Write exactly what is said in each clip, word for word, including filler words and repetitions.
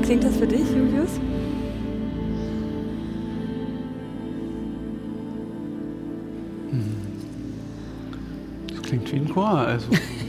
klingt das für dich, Julius? Das klingt wie ein Chor. Also,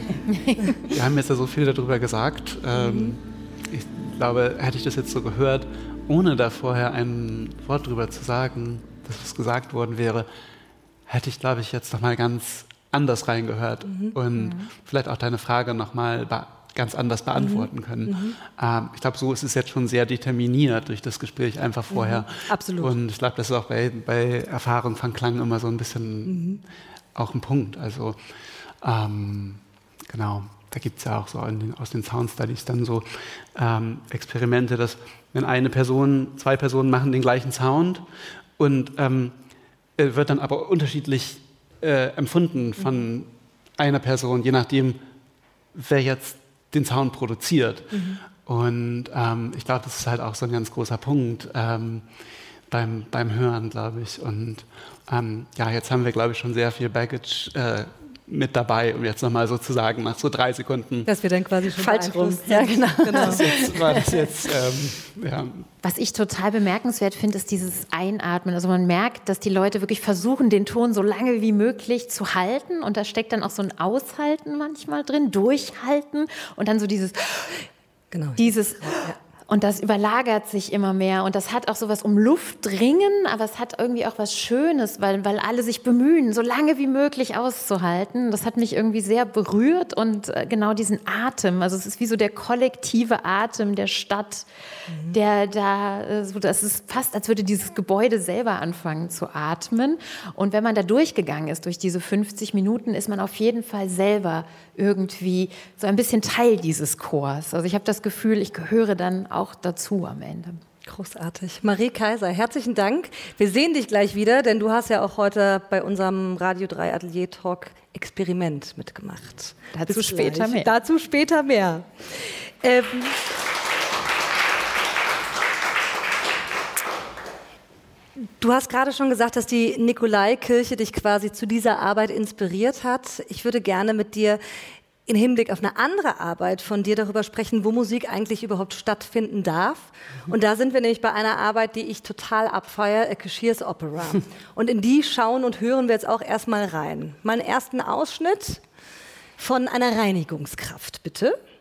wir haben jetzt ja so viel darüber gesagt. Ähm, mhm. Ich glaube, hätte ich das jetzt so gehört, ohne da vorher ein Wort drüber zu sagen, dass was gesagt worden wäre, hätte ich, glaube ich, jetzt nochmal ganz anders reingehört mhm. und mhm. vielleicht auch deine Frage nochmal be- ganz anders beantworten mhm. können. Mhm. Ähm, ich glaube, so ist es jetzt schon sehr determiniert durch das Gespräch einfach vorher. Mhm. Absolut. Und ich glaube, das ist auch bei, bei Erfahrung von Klang immer so ein bisschen mhm. auch ein Punkt. Also ähm, genau, da gibt es ja auch so den, aus den Sound Studies dann so ähm, Experimente, dass wenn eine Person, zwei Personen machen den gleichen Sound und ähm, wird dann aber unterschiedlich äh, empfunden von mhm. einer Person, je nachdem, wer jetzt den Sound produziert. Mhm. Und ähm, ich glaube, das ist halt auch so ein ganz großer Punkt ähm, beim, beim Hören, glaube ich. Und ähm, ja, jetzt haben wir, glaube ich, schon sehr viel Baggage äh, mit dabei, um jetzt nochmal sozusagen nach so drei Sekunden... Dass wir dann quasi schon falsch rum. Ja, genau. genau. Das jetzt, war das jetzt, ähm, ja. Was ich total bemerkenswert finde, ist dieses Einatmen. Also man merkt, dass die Leute wirklich versuchen, den Ton so lange wie möglich zu halten. Und da steckt dann auch so ein Aushalten manchmal drin, Durchhalten. Und dann so dieses... Genau. Dieses... Ja. Und das überlagert sich immer mehr und das hat auch sowas um Luft dringen, aber es hat irgendwie auch was Schönes, weil, weil alle sich bemühen, so lange wie möglich auszuhalten. Das hat mich irgendwie sehr berührt und genau diesen Atem, also es ist wie so der kollektive Atem der Stadt, mhm. der da, so, das ist fast, als würde dieses Gebäude selber anfangen zu atmen. Und wenn man da durchgegangen ist, durch diese fünfzig Minuten, ist man auf jeden Fall selber irgendwie so ein bisschen Teil dieses Chors. Also ich habe das Gefühl, ich gehöre dann auch dazu am Ende. Großartig. Marie Kaiser, herzlichen Dank. Wir sehen dich gleich wieder, denn du hast ja auch heute bei unserem Radio drei Atelier Talk Experiment mitgemacht. Dazu Bis später gleich. mehr. Dazu später mehr. Ähm, Du hast gerade schon gesagt, dass die Nikolaikirche dich quasi zu dieser Arbeit inspiriert hat. Ich würde gerne mit dir im Hinblick auf eine andere Arbeit von dir darüber sprechen, wo Musik eigentlich überhaupt stattfinden darf. Und da sind wir nämlich bei einer Arbeit, die ich total abfeiere, A Cashier's Opera. Und in die schauen und hören wir jetzt auch erstmal rein. Meinen ersten Ausschnitt von einer Reinigungskraft, bitte.